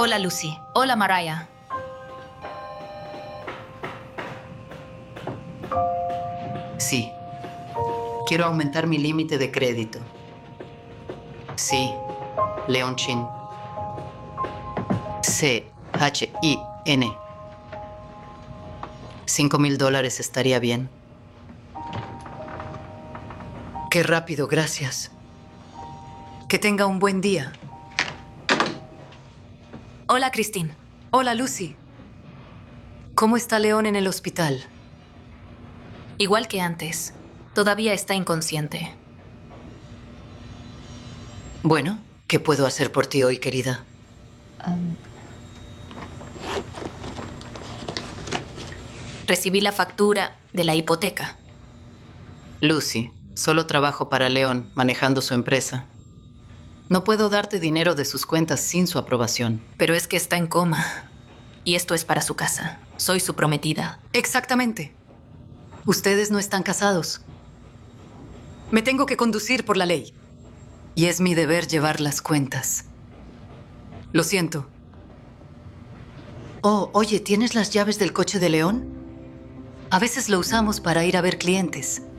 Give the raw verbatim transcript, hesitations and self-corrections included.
Hola, Lucy. Hola, Mariah. Sí. Quiero aumentar mi límite de crédito. Sí. Leon Chin. C H I N. Cinco mil dólares estaría bien. Qué rápido, gracias. Que tenga un buen día. Hola, Christine. Hola, Lucy. ¿Cómo está León en el hospital? Igual que antes. Todavía está inconsciente. Bueno, ¿qué puedo hacer por ti hoy, querida? Um, recibí la factura de la hipoteca. Lucy, solo trabajo para León, manejando su empresa. No puedo darte dinero de sus cuentas sin su aprobación. Pero es que está en coma. Y esto es para su casa. Soy su prometida. Exactamente. Ustedes no están casados. Me tengo que conducir por la ley. Y es mi deber llevar las cuentas. Lo siento. Oh, oye, ¿tienes las llaves del coche de León? A veces lo usamos para ir a ver clientes.